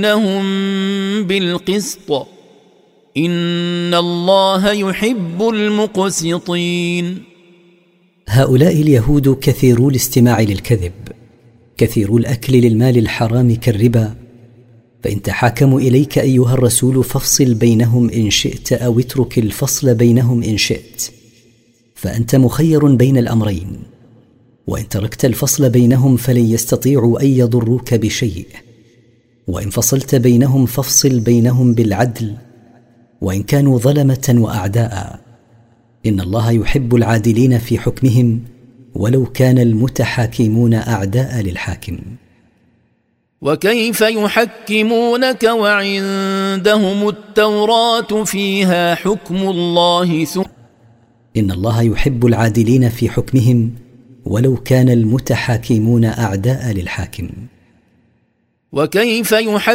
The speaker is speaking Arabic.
إنهم بالقسط إن الله يحب المقسطين. هؤلاء اليهود كثيرو الاستماع للكذب، كثيرو الأكل للمال الحرام كالربا، فإن تحاكموا إليك أيها الرسول فافصل بينهم إن شئت أو اترك الفصل بينهم إن شئت، فأنت مخير بين الأمرين، وإن تركت الفصل بينهم فلن يستطيعوا أن يضروك بشيء، وإن فصلت بينهم فافصل بينهم بالعدل وإن كانوا ظلمة وأعداء، إن الله يحب العادلين في حكمهم ولو كان المتحاكمون أعداء للحاكم. وكيف يحكمونك وعندهم التوراة فيها حكم الله إن الله يحب العادلين في حكمهم ولو كان المتحاكمون أعداء للحاكم. وكيف